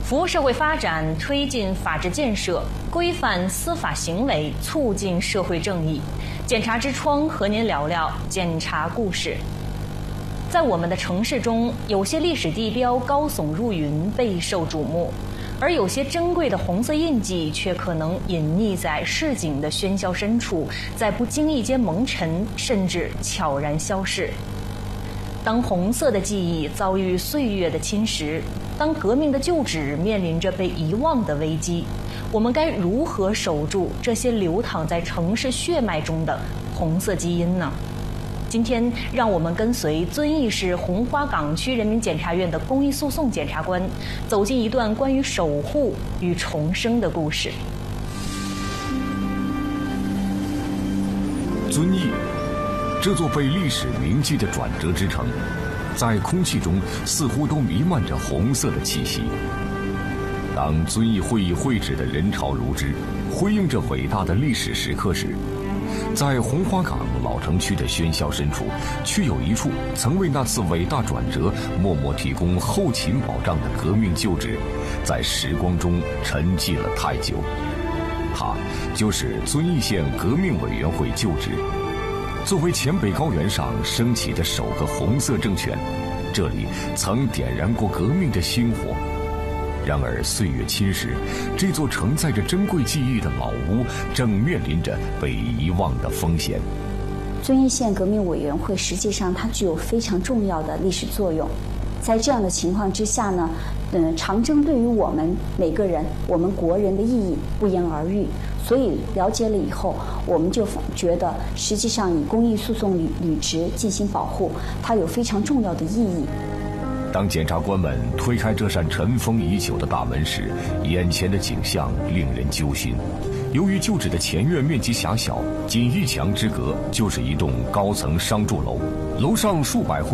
服务社会发展，推进法治建设，规范司法行为，促进社会正义。检察之窗和您聊聊检察故事。在我们的城市中，有些历史地标高耸入云，备受瞩目，而有些珍贵的红色印记却可能隐匿在市井的喧嚣深处，在不经意间蒙尘，甚至悄然消逝。当红色的记忆遭遇岁月的侵蚀，当革命的旧址面临着被遗忘的危机，我们该如何守住这些流淌在城市血脉中的红色基因呢？今天，让我们跟随遵义市红花岗区人民检察院的公益诉讼检察官，走进一段关于守护与重生的故事。 遵义，这座被历史铭记的转折之城，在空气中似乎都弥漫着红色的气息。当遵义会议会址的人潮如织，辉映着伟大的历史时刻时，在红花岗老城区的喧嚣深处，却有一处曾为那次伟大转折默默提供后勤保障的革命旧址，在时光中沉寂了太久。它就是遵义县革命委员会旧址。作为黔北高原上升起的首个红色政权，这里曾点燃过革命的星火。然而岁月侵蚀，这座承载着珍贵记忆的老屋正面临着被遗忘的风险。 遵义县革命委员会实际上它具有非常重要的历史作用。在这样的情况之下呢，长征对于我们每个人、我们国人的意义不言而喻。所以了解了以后，我们就觉得实际上以公益诉讼履职进行保护，它有非常重要的意义。 当检察官们推开这扇尘封已久的大门时，眼前的景象令人揪心。由于旧址的前院面积狭小，仅一墙之隔就是一栋高层商住楼，楼上数百户